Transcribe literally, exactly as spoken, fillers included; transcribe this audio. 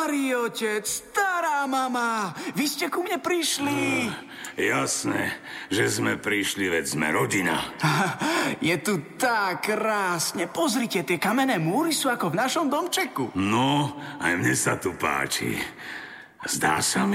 Starý otec, stará mama, vy ste ku mne prišli. Jasné, že sme prišli, veď sme rodina. Je tu tak krásne. Pozrite, tie kamenné múry sú ako v našom domčeku. No, aj mne sa tu páči. Zdá sa mi,